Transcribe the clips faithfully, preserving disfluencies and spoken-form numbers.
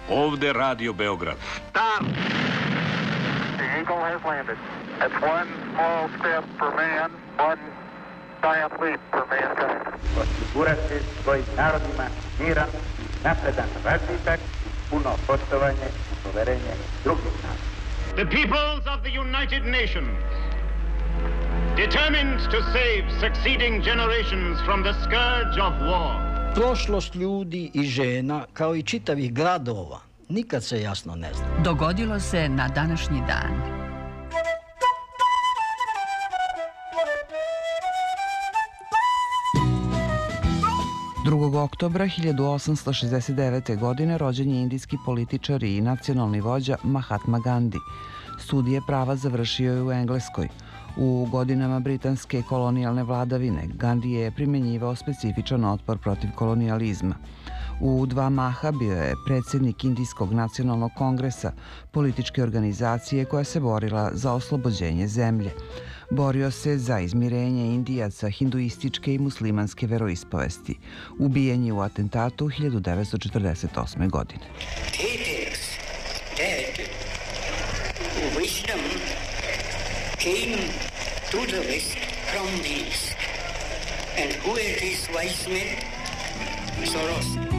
Ovde Radio Beograd. Stop! The Eagle has landed. It's one small step for man, one giant leap for mankind. Osigurati svojim narodima miran, napredan razvitak, puno poštovanje i poverenje drugih naroda. The peoples of the United Nations, determined to save succeeding generations from the scourge of war. Prošlost ljudi i žena, kao i čitavih gradova, nikad se jasno ne zna. Dogodilo se na današnji dan. drugog oktobra hiljadu osamsto šezdeset devete. godine rođen je indijski političar i nacionalni vođa Mahatma Gandhi. Studije prava završio je u Engleskoj. U godinama britanske kolonijalne vladavine Gandhi je primjenjivao specifičan otpor protiv kolonijalizma. U dva maha bio je predsjednik Indijskog nacionalnog kongresa, političke organizacije koja se borila za oslobođenje zemlje. Borio se za izmirenje Indijaca hinduističke i muslimanske veroispovesti. Ubijen je u atentatu hiljadu devetsto četrdeset osme. godine. Wisdom came to the west from the east. And who are these wise men? Soros.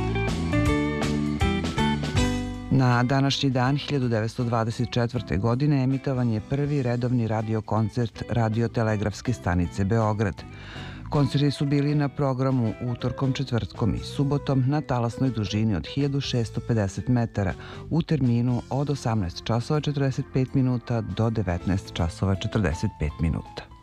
Na današnji dan hiljadu devetsto dvadeset četvrte. godine emitovan je prvi redovni radiokoncert radiotelegrafske stanice Beograd. Koncerti su bili na programu utorkom, četvrtkom i subotom na talasnoj dužini od hiljadu šesto pedeset metara u terminu od osamnaest časova četrdeset pet minuta do devetnaest časova četrdeset pet minuta.